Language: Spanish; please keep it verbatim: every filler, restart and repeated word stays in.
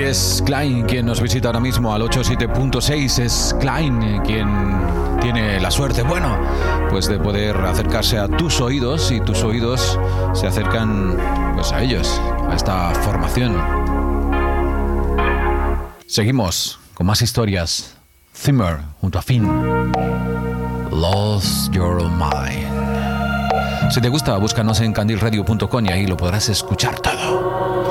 es Klein quien nos visita ahora mismo al ochenta y siete punto seis. Es Klein quien tiene la suerte, bueno, pues de poder acercarse a tus oídos, y tus oídos se acercan pues a ellos, a esta formación. Seguimos con más historias. Zimmer junto a Finn. Lost Your Mind. Si te gusta, búscanos en candil radio punto com y ahí lo podrás escuchar todo.